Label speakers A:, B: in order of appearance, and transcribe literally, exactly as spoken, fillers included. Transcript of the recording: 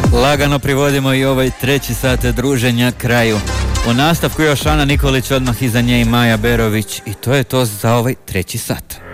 A: Lagano privodimo i ovaj treći sat druženja kraju. U nastavku još Ana Nikolić, odmah iza nje i Maja Berović i to je to za ovaj treći sat.